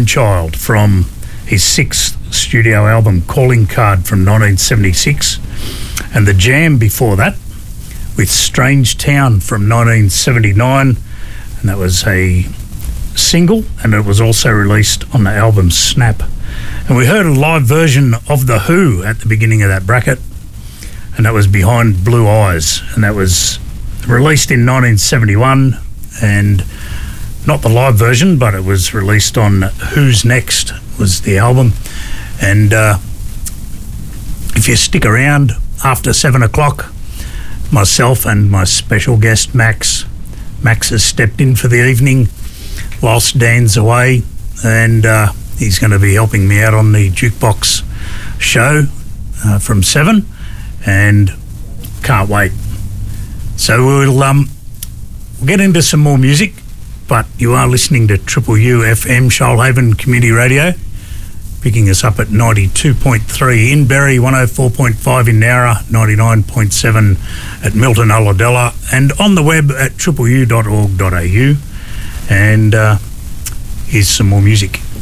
Moonchild from his sixth studio album, Calling Card, from 1976. And The Jam before that with Strange Town from 1979. And that was a single, and it was also released on the album Snap. And we heard a live version of The Who at the beginning of that bracket, and that was Behind Blue Eyes, and that was released in 1971, and not the live version, but it was released on Who's Next was the album. And if you stick around after 7 o'clock, myself and my special guest Max has stepped in for the evening whilst Dan's away, and he's going to be helping me out on the Jukebox show from 7, and can't wait. So we'll get into some more music, but you are listening to Triple U FM, Shoalhaven Community Radio, picking us up at 92.3 in Berry, 104.5 in Nowra, 99.7 at Milton Ulladulla, and on the web at tripleu.org.au. And here's some more music.